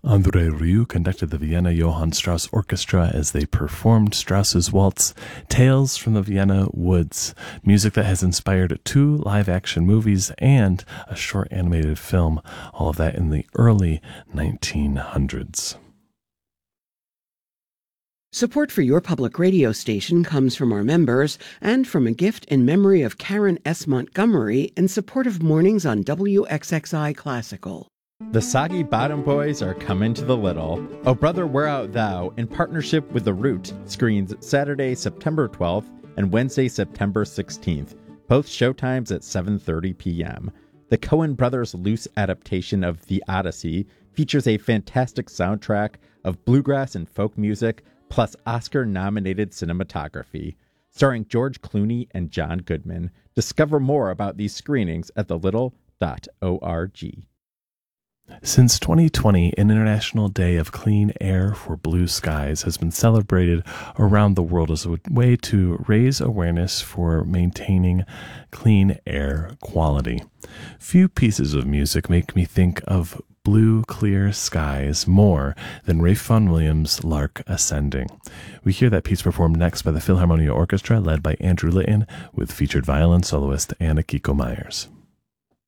André Rieu conducted the Vienna Johann Strauss Orchestra as they performed Strauss's waltz, Tales from the Vienna Woods, music that has inspired 2 live-action movies and a short animated film, all of that in the early 1900s. Support for your public radio station comes from our members and from a gift in memory of Karen S. Montgomery in support of mornings on WXXI Classical. The Soggy Bottom Boys are coming to the Little. Oh Brother, Where Art Thou, in partnership with The Root, screens Saturday, September 12th and Wednesday, September 16th, both showtimes at 7:30 p.m. The Coen brothers' loose adaptation of The Odyssey features a fantastic soundtrack of bluegrass and folk music, plus Oscar-nominated cinematography. Starring George Clooney and John Goodman. Discover more about these screenings at thelittle.org. Since 2020, an International Day of Clean Air for Blue Skies has been celebrated around the world as a way to raise awareness for maintaining clean air quality. Few pieces of music make me think of blue, clear skies more than Ralph Vaughan Williams' Lark Ascending. We hear that piece performed next by the Philharmonia Orchestra, led by Andrew Litton, with featured violin soloist Anna Kiko Myers.